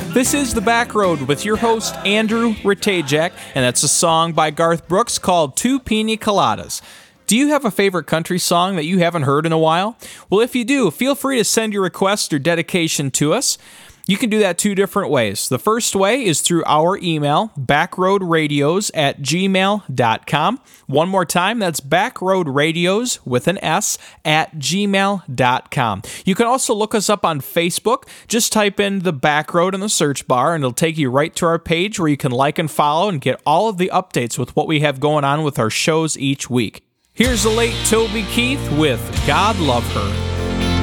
This is The Back Road with your host, Andrew Ratajak, and that's a song by Garth Brooks called Two Pina Coladas. Do you have a favorite country song that you haven't heard in a while? Well, if you do, feel free to send your request or dedication to us. You can do that two different ways. The first way is through our email, backroadradios@gmail.com. One more time, that's backroadradios with an S @gmail.com. You can also look us up on Facebook. Just type in The Back Road in the search bar, and it'll take you right to our page where you can like and follow and get all of the updates with what we have going on with our shows each week. Here's the late Toby Keith with God Love Her.